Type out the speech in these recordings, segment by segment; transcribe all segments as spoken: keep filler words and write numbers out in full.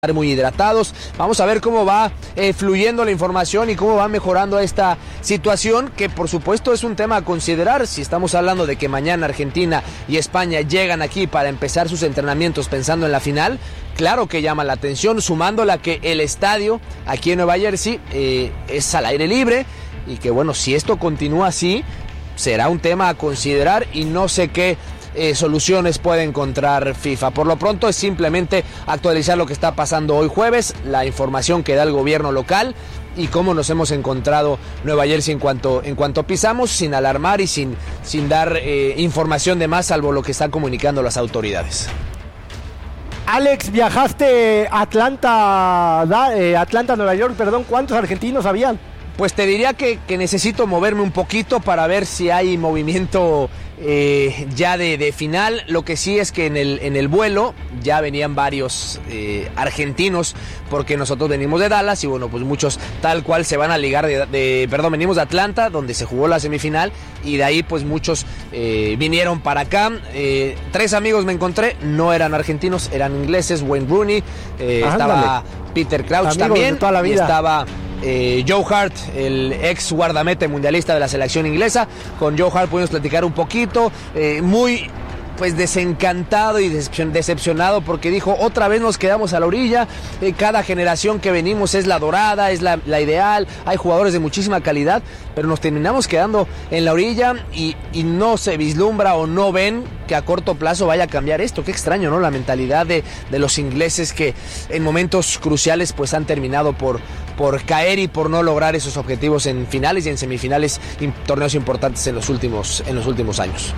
muy hidratados. Vamos a ver cómo va eh, fluyendo la información y cómo va mejorando esta situación, que por supuesto es un tema a considerar. Si estamos hablando de que mañana Argentina y España llegan aquí para empezar sus entrenamientos pensando en la final, claro que llama la atención, sumándola que el estadio aquí en Nueva Jersey eh, es al aire libre y que bueno, si esto continúa así, será un tema a considerar y no sé qué Eh, soluciones puede encontrar FIFA. Por lo pronto es simplemente actualizar lo que está pasando hoy jueves, la información que da el gobierno local y cómo nos hemos encontrado Nueva Jersey en cuanto, en cuanto pisamos, sin alarmar y sin, sin dar eh, información de más, salvo lo que están comunicando las autoridades. Alex, viajaste a Atlanta, eh, Atlanta, Nueva York, perdón, ¿cuántos argentinos habían? Pues te diría que, que necesito moverme un poquito para ver si hay movimiento eh, ya de, de final. Lo que sí es que en el, en el vuelo ya venían varios eh, argentinos, porque nosotros venimos de Dallas y bueno, pues muchos tal cual se van a ligar de, de perdón, venimos de Atlanta, donde se jugó la semifinal, y de ahí pues muchos eh, vinieron para acá. Eh, tres amigos me encontré, no eran argentinos, eran ingleses. Wayne Rooney, eh, estaba Peter Crouch amigos también, de toda la vida. Y estaba Eh, Joe Hart, el ex guardameta mundialista de la selección inglesa. Con Joe Hart pudimos platicar un poquito, eh, muy pues desencantado y decepcionado, porque dijo, otra vez nos quedamos a la orilla, eh, cada generación que venimos es la dorada, es la, la ideal, hay jugadores de muchísima calidad, pero nos terminamos quedando en la orilla y, y no se vislumbra o no ven que a corto plazo vaya a cambiar esto. Qué extraño, ¿no? La mentalidad de, de los ingleses, que en momentos cruciales pues han terminado por, por caer y por no lograr esos objetivos en finales y en semifinales y torneos importantes en los últimos, en los últimos años.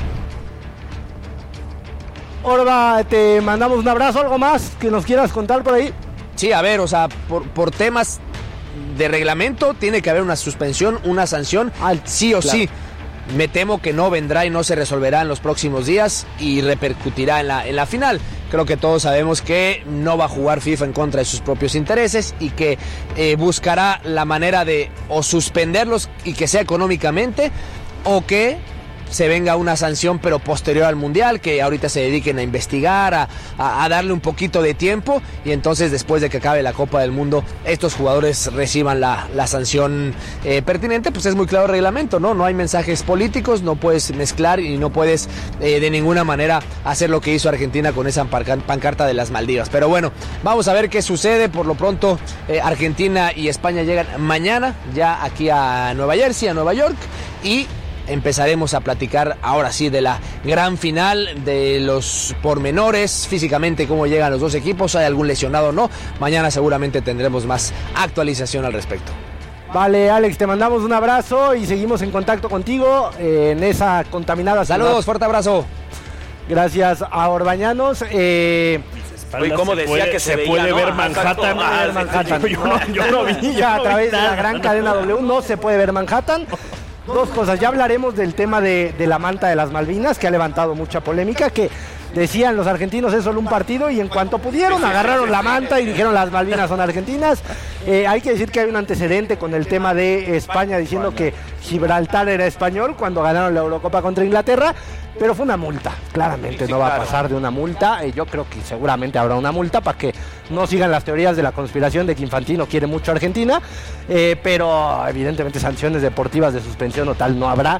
Orba, te mandamos un abrazo. ¿Algo más que nos quieras contar por ahí? Sí, a ver, o sea, por, por temas de reglamento tiene que haber una suspensión, una sanción, sí o claro. sí. Me temo que no vendrá y no se resolverá en los próximos días y repercutirá en la, en la final. Creo que todos sabemos que no va a jugar FIFA en contra de sus propios intereses y que eh, buscará la manera de o suspenderlos y que sea económicamente, o que se venga una sanción pero posterior al Mundial, que ahorita se dediquen a investigar, a, a, a darle un poquito de tiempo, y entonces después de que acabe la Copa del Mundo estos jugadores reciban la, la sanción eh, pertinente. Pues es muy claro el reglamento, ¿no? No hay mensajes políticos, no puedes mezclar y no puedes eh, de ninguna manera hacer lo que hizo Argentina con esa pancarta de las Maldivas. Pero bueno, vamos a ver qué sucede. Por lo pronto eh, Argentina y España llegan mañana ya aquí a Nueva Jersey, a Nueva York, y empezaremos a platicar ahora sí de la gran final, de los pormenores, físicamente cómo llegan los dos equipos, hay algún lesionado o no. Mañana seguramente tendremos más actualización al respecto. Vale, Alex, te mandamos un abrazo y seguimos en contacto contigo eh, en esa contaminada ciudad. Saludos, fuerte abrazo. Gracias a Orbañanos. Eh, Oye, ¿cómo decía puede, que se, se veía, puede ¿no? ver Manhattan? Ah, ver Manhattan. Yo, no, yo no vi. Ya, a través de la gran cadena W no se puede ver Manhattan. Dos cosas, ya hablaremos del tema de, de la manta de las Malvinas, que ha levantado mucha polémica, que decían los argentinos es solo un partido, y en cuanto pudieron agarraron la manta y dijeron las Malvinas son argentinas. Eh, hay que decir que hay un antecedente con el tema de España diciendo que Gibraltar era español cuando ganaron la Eurocopa contra Inglaterra, pero fue una multa, claramente sí, no va claro. a pasar de una multa. Eh, yo creo que seguramente habrá una multa para que no sigan las teorías de la conspiración de que Infantino quiere mucho a Argentina, eh, pero evidentemente sanciones deportivas de suspensión o tal no habrá.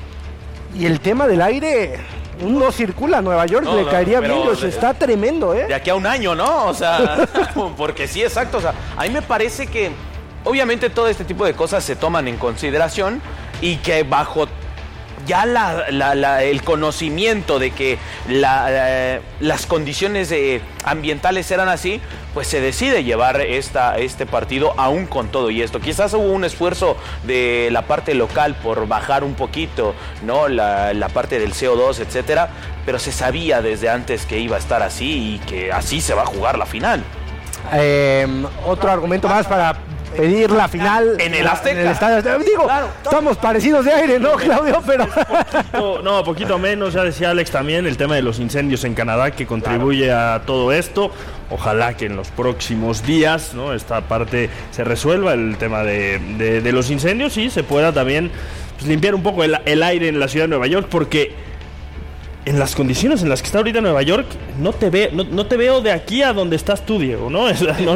Y el tema del aire, no circula a Nueva York, no, le no, caería bien, de, está tremendo, ¿eh? De aquí a un año, ¿no? O sea, porque sí, exacto. O sea, a mí me parece que obviamente todo este tipo de cosas se toman en consideración y que bajo ya la, la, la, el conocimiento de que la, eh, las condiciones eh, ambientales eran así, pues se decide llevar esta, este partido aún con todo y esto. Quizás hubo un esfuerzo de la parte local por bajar un poquito, ¿no? La, la parte del C O dos, etcétera, pero se sabía desde antes que iba a estar así y que así se va a jugar la final. Eh, otro argumento más para pedir la final en el Azteca. En el estadio. Digo, claro, estamos parecidos de aire, ¿no, Claudio? Pero poquito, no, poquito menos. Ya decía Alex también el tema de los incendios en Canadá, que contribuye claro. a todo esto. Ojalá que en los próximos días, ¿no?, esta parte se resuelva, el tema de, de, de los incendios, y se pueda también pues, limpiar un poco el, el aire en la ciudad de Nueva York, porque en las condiciones en las que está ahorita Nueva York, no te ve, no, no te veo de aquí a donde estás tú, Diego, ¿no? O sea, no,